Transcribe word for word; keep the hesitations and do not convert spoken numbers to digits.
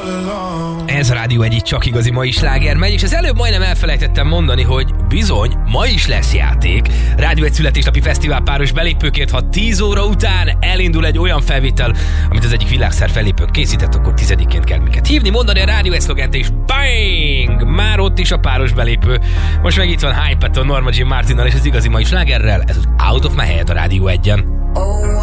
Ez a Rádió egy csak igazi mai sláger megy, és az előbb majdnem elfelejtettem mondani, hogy bizony, ma is lesz játék. Rádió egy születésnapi fesztivál páros belépőkért, ha tíz óra után elindul egy olyan felvétel, amit az egyik világszár fellépőn készített, akkor tizediként kell minket hívni, mondani a Rádió egy szlogent, és bang! Már ott is a páros belépő. Most meg itt van Hype-Ton, Norma Jean Martinnal és az igazi mai slágerrel, ez az Out of My Head a Rádió egyen. Oh,